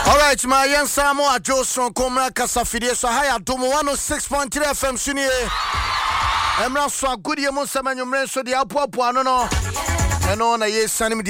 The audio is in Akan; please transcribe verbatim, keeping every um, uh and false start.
Alright, my young Samoa Johnson, Comra Casafide, so high at Domo one oh six point three F M Sunny. I'm not so good, you must have your men, so the Apo, no, no, and on a yes, Sunny.